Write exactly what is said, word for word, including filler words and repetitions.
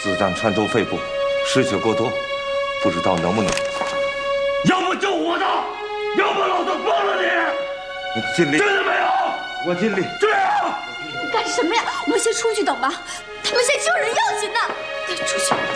子弹穿透肺部，失血过多，不知道能不能。要么救活他，要么老子放了你！你尽力。听见没有？我尽力。对啊！ 你干什么呀？我们先出去等吧，他们先救人要紧呢。出去。